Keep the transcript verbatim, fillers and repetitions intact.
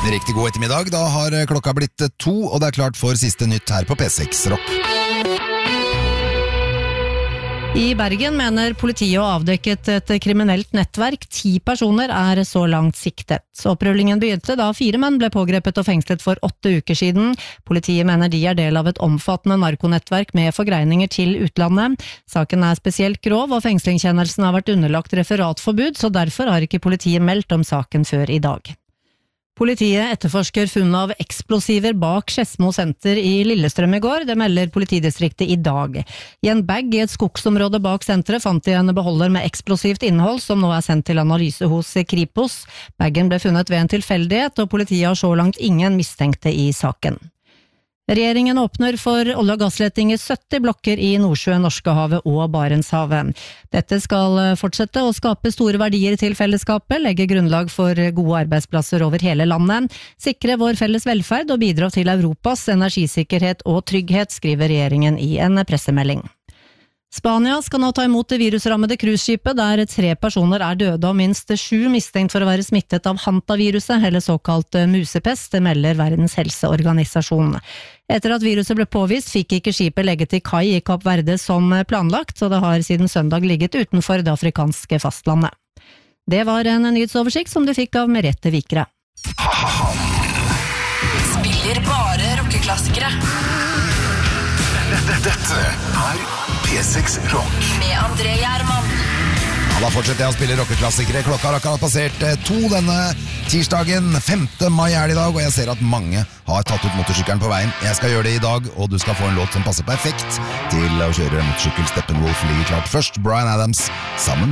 Riktig god ettermiddag, da har klokka blitt to, og det er klart for siste nytt her på P seks Rock. I Bergen mener politiet å ha avdekket et kriminelt nettverk. Ti personer er så langt siktet. Opprullingen begynte da fire menn ble pågrepet og fengslet for åtte uker siden. Politiet mener de er del av et omfattende narkonettverk med forgreininger til utlandet. Saken er spesielt grov, og fengslingskjennelsen har vært underlagt referatforbud, så derfor har ikke politiet meldt om saken før i dag. Politiet etterforsker funn av eksplosiver bak Skedsmo senter i Lillestrøm i går, det melder politidistriktet i dag. I en bag i et skogsområde bak senteret fant de en beholder med eksplosivt innhold som nå er sendt til analyse hos Kripos. Baggen ble funnet ved en tilfeldighet, og politiet har så langt ingen mistenkte i saken. Regjeringen åpner for olje- og gassleting i sytti blokker i Nordsjøen, Norskehavet og Barentshavet. Dette skal fortsette å skape store verdier til fellesskapet, legge grunnlag for gode arbeidsplasser over hele landet, sikre vår felles velferd og bidra til Europas energisikkerhet og trygghet, skriver regjeringen i en pressemelding. Spania skal nå ta imot det virusrammede cruiseskipet, der tre personer er døde og minst sju mistenkt for å være smittet av hantaviruset, eller såkalt musepest, det melder Verdens helseorganisasjon. Etter at viruset ble påvist, fikk ikke skipet legge til kai i Kapp Verde som planlagt, og det har siden søndag ligget utenfor det afrikanske fastlandet. Det var en nyhetsoversikt som du fikk av Merete Vikre. Spiller bare rockeklassikere. Dette er P seks Rock med André Gjerman. Ja, da fortsetter jeg å spille rockeklassikere. Klokka har akkurat passert to denne tirsdagen. femte mai er det i dag, og jeg ser at mange har tatt ut motorsykkelen på veien. Jeg skal gjøre det i dag, og du skal få en låt som passer perfekt til å kjøre motorsykkel. Steppenwolf ligger klart først. Bryan Adams sammen